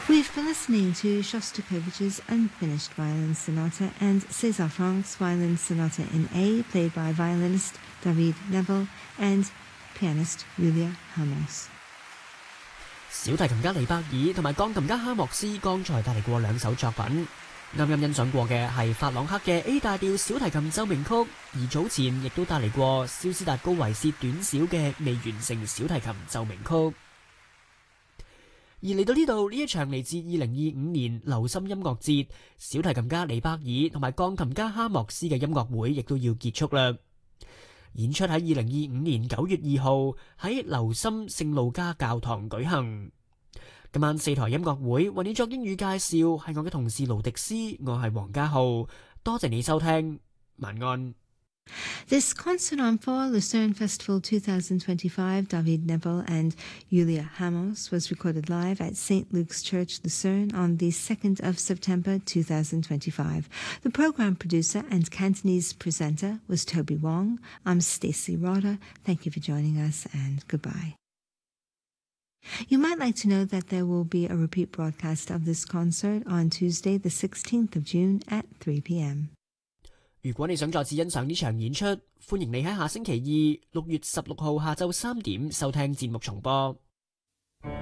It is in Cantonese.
We've been listening to Shostakovich's Unfinished Violin Sonata and César Franck's Violin Sonata in A, played by violinist David Neville and pianist Julia Ramos。 小提琴家李伯爾同埋鋼琴家哈莫斯剛才帶嚟過兩首作品，啱啱欣賞過嘅係法朗克嘅 A 大調小提琴奏鳴曲，而早前亦都帶嚟過肖斯達高維斯短小嘅未完成小提琴奏鳴曲。而嚟到呢度，呢一場嚟自2025年流心音樂節，小提琴家李伯爾同埋鋼琴家哈莫斯嘅音樂會亦都要結束啦。演出喺2025年9月2號喺流心聖路加教堂舉行。今晚4台音樂會為你作英語介紹，係我嘅同事盧迪斯，我係黃家浩，多謝你收聽，晚安。 This concert on for Lucerne Festival 2025, David Neville and Julia Ramos, was recorded live at St. Luke's Church, Lucerne on the 2nd of September 2025. The program producer and Cantonese presenter was Toby Wong. I'm Stacey Rotter. Thank you for joining us and goodbye. You might like to know that there will be a repeat broadcast of this concert on Tuesday, the 16th of June at 3 p.m. 如果你想再次欣賞呢場演出，歡迎你喺下星期二6月16號下晝3點收聽節目重播。